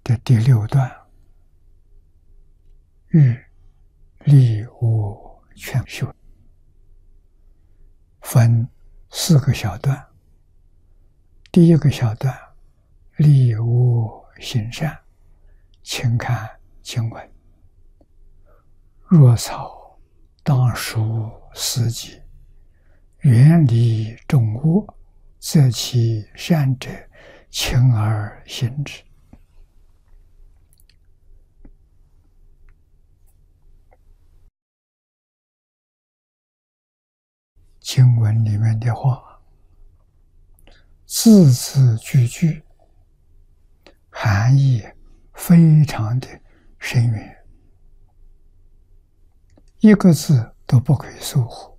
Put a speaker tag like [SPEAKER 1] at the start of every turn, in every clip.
[SPEAKER 1] 的第6段，欲利我劝修，分4个小段。第1个小段，利我行善，请看经文。若草当属四季，远离众恶，则其善者轻而行之。经文里面的话，字字句句含义非常的深远，一个字都不可以疏忽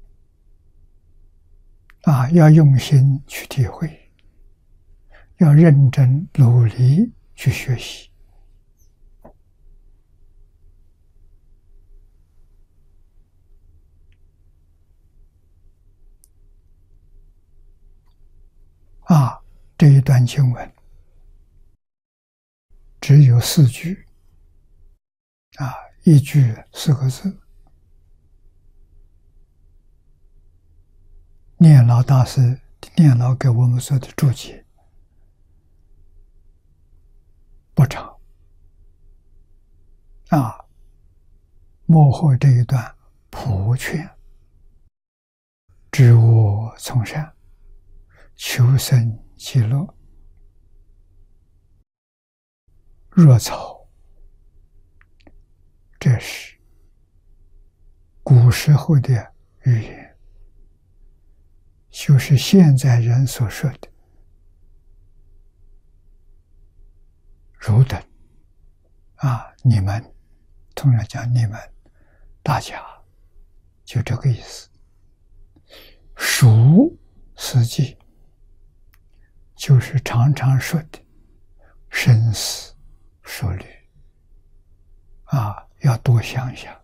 [SPEAKER 1] 要用心去体会，要认真努力去学习。这一段经文只有4句一句4个字。念老大师念老给我们说的注解不长幕后这一段普劝：知我从善，求生极乐。若草，这是古时候的语言，就是现在人所说的汝等你们，通常讲你们，大家，就这个意思。属实际就是常常说的生死熟虑要多想想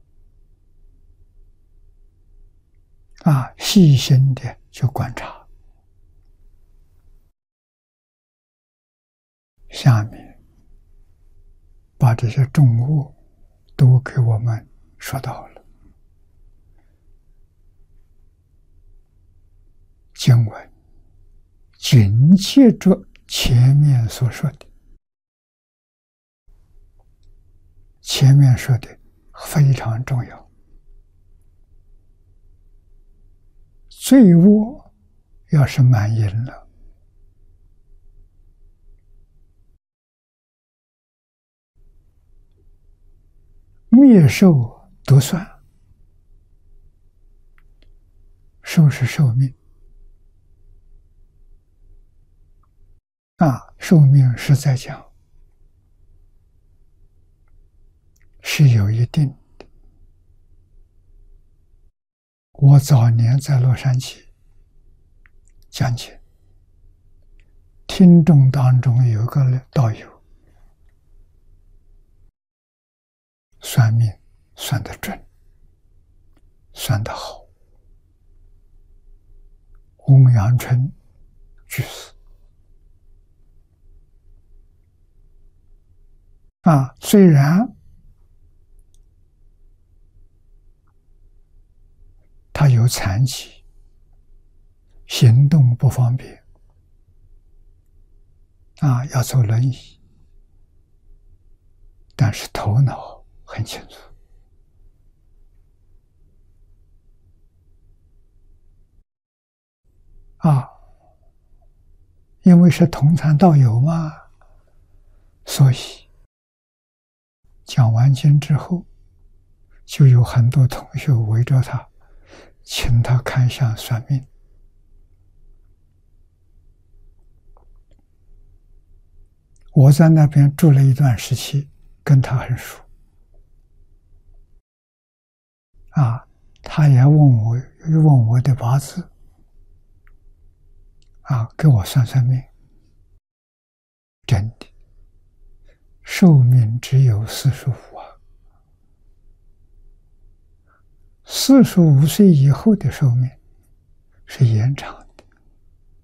[SPEAKER 1] 细心的去观察。下面把这些重恶都给我们说到了。经文紧接着前面所说的，前面说的非常重要。罪恶要是满盈了，灭寿得算，寿是寿命寿命是在讲是有一定的。我早年在洛杉矶讲解，听众当中有个道友算命算得准，算得好。翁阳春居士虽然他有残疾，行动不方便要走轮椅，但是头脑很清楚因为是同参道友嘛，所以讲完经之后，就有很多同学围着他，请他看相算命。我在那边住了一段时期，跟他很熟他也问我的八字给我算算命。真的，寿命只有4545岁以后的寿命是延长的。